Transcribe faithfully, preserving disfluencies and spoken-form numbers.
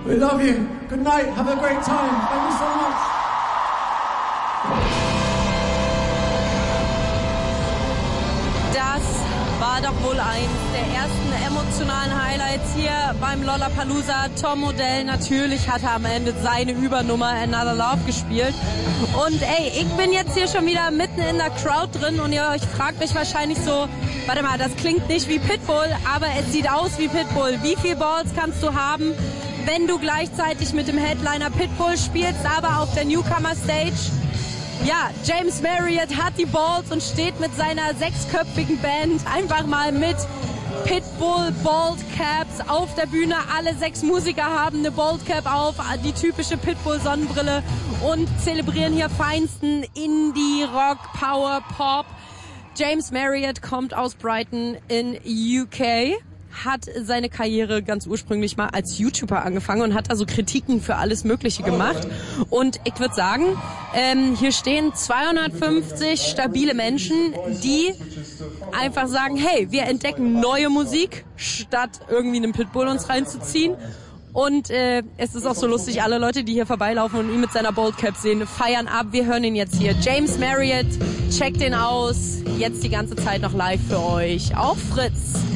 We love you. Good night. Have a great time. Thank you so much. Das war doch wohl eins der ersten emotionalen Highlights hier beim Lollapalooza. Tom Odell, natürlich hat er am Ende seine Übernummer Another Love gespielt. Und ey, ich bin jetzt hier schon wieder mitten in der Crowd drin und ihr euch fragt euch wahrscheinlich so, warte mal, das klingt nicht wie Pitbull, aber es sieht aus wie Pitbull. Wie viel Balls kannst du haben, wenn du gleichzeitig mit dem Headliner Pitbull spielst, aber auf der Newcomer Stage? Ja, James Marriott hat die Balls und steht mit seiner sechsköpfigen Band einfach mal mit Pitbull Bald Caps auf der Bühne. Alle sechs Musiker haben eine Bald Cap auf, die typische Pitbull Sonnenbrille und zelebrieren hier feinsten Indie, Rock, Power, Pop. James Marriott kommt aus Brighton in U K, hat seine Karriere ganz ursprünglich mal als YouTuber angefangen und hat also Kritiken für alles Mögliche gemacht. Und ich würde sagen, ähm, hier stehen zweihundertfünfzig stabile Menschen, die einfach sagen, hey, wir entdecken neue Musik, statt irgendwie einen Pitbull uns reinzuziehen. Und äh, es ist auch so lustig, alle Leute, die hier vorbeilaufen und ihn mit seiner Bald Cap sehen, feiern ab. Wir hören ihn jetzt hier. James Marriott, checkt den aus. Jetzt die ganze Zeit noch live für euch auf Fritz.